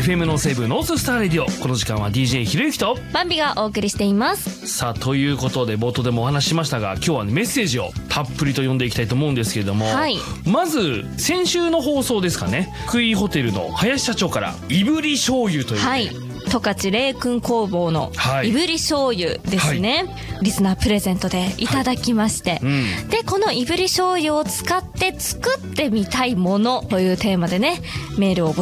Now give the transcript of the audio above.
FM の西部ノーススターレディオ、この時間は DJ ひろゆきとバンビがお送りしています。 さあ、ということで冒頭でもお話ししましたが、今日は、メッセージをたっぷりと読んでいきたいと思うんですけれども、 はい、 まず先週の放送ですかね、福井ホテルの林社長からいぶり醤油という、 はい、十勝霊君工房のはいいぶり醤油ですね、リスナープレゼントでいただきまして、でこのいぶり醤油を使って作ってみたいものというテーマでね、メールを募